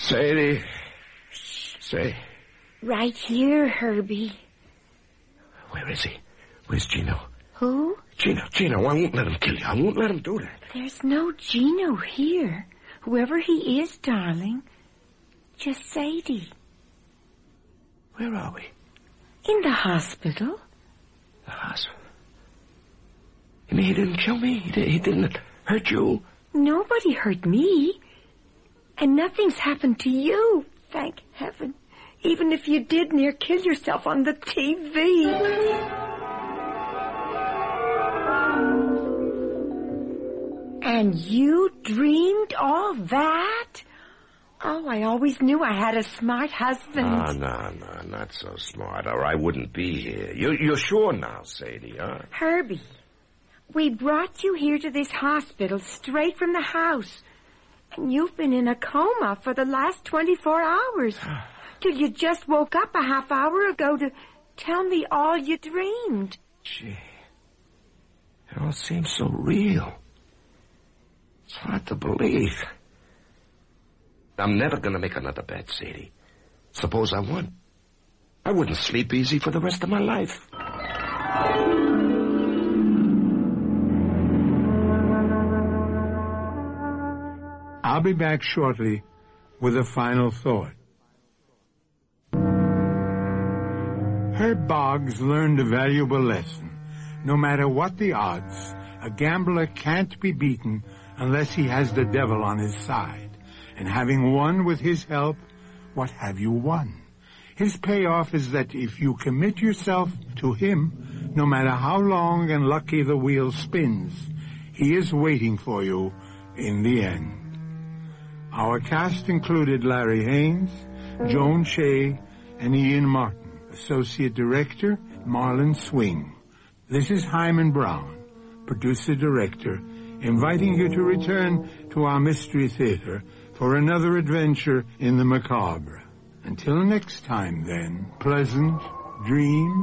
Sadie. Say. Right here, Herbie. Where is he? Where's Gino? Who? Gino. I won't let him kill you. I won't let him do that. There's no Gino here. Whoever he is, darling. Just Sadie. Where are we? In the hospital. The hospital? You mean he didn't kill me? He didn't hurt you? Nobody hurt me. And nothing's happened to you, thank heaven. Even if you did near kill yourself on the TV. And you dreamed all that? Oh, I always knew I had a smart husband. No, not so smart, or I wouldn't be here. You're sure now, Sadie, huh? Herbie, we brought you here to this hospital straight from the house. And you've been in a coma for the last 24 hours. Till you just woke up a half hour ago to tell me all you dreamed. Gee, it all seems so real. It's hard to believe. I'm never going to make another bet, Sadie. Suppose I won. I wouldn't sleep easy for the rest of my life. I'll be back shortly with a final thought. Herb Boggs learned a valuable lesson. No matter what the odds, a gambler can't be beaten unless he has the devil on his side. And having won with his help, what have you won? His payoff is that if you commit yourself to him, no matter how long and lucky the wheel spins, he is waiting for you in the end. Our cast included Larry Haynes, Joan Shea, and Ian Martin. Associate Director, Marlon Swing. This is Hyman Brown, Producer-Director, inviting you to return to our Mystery Theater for another adventure in the macabre. Until next time, then, pleasant dreams.